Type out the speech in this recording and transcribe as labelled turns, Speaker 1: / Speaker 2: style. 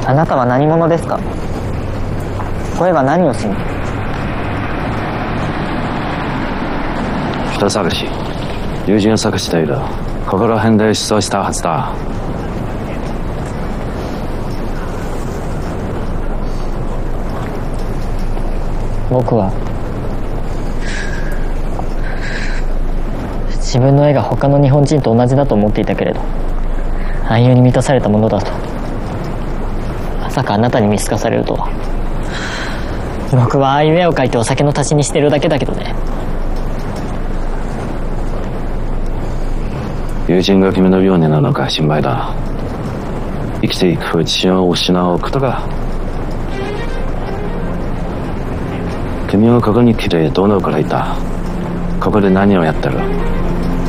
Speaker 1: あなたは何者ですか？声は何をしに？
Speaker 2: 人探し、友人を探している。ここら辺で失踪したはずだ。
Speaker 1: 僕は自分の絵が他の日本人と同じだと思っていたけれど、暗喩に満たされたものだと。まさかあなたに見透かされるとは。僕はああいう絵を描いてお酒の足しにしてるだけだけどね。
Speaker 2: 友人が君のようになるのか心配だ。生きていく自信を失うことが。君はここに来てどのくらいいた？ここで何をやってる？